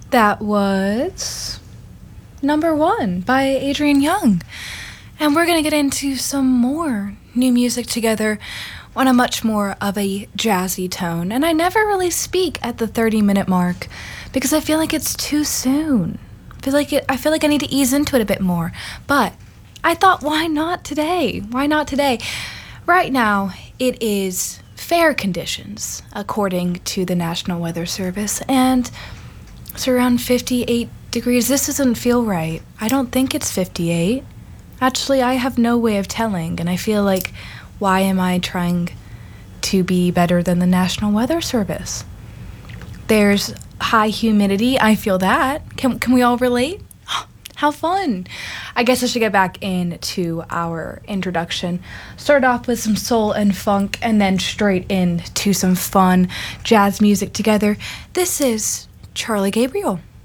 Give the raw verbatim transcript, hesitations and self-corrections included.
That was Number One by Adrian Young. And we're going to get into some more new music together on a much more of a jazzy tone. And I never really speak at the thirty minute mark because I feel like it's too soon. I feel like it, I feel like I need to ease into it a bit more. But I thought, why not today? Why not today? Right now, it is fair conditions, according to the National Weather Service, and it's around fifty-eight degrees. This doesn't feel right. I don't think it's fifty-eight. Actually, I have no way of telling, and I feel like, why am I trying to be better than the National Weather Service? There's high humidity. I feel that. Can can we all relate? How fun. I guess I should get back into our introduction. Start off with some soul and funk, and then straight into some fun jazz music together. This is Charlie Gabriel.